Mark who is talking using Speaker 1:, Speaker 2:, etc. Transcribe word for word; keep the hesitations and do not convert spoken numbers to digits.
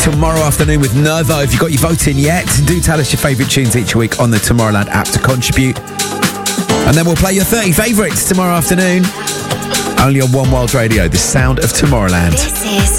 Speaker 1: tomorrow afternoon with Nervo. If you've got your vote in yet, do tell us your favourite tunes each week on the Tomorrowland app to contribute. And then we'll play your thirty favourites tomorrow afternoon. Only on One World Radio, the sound of Tomorrowland.
Speaker 2: This is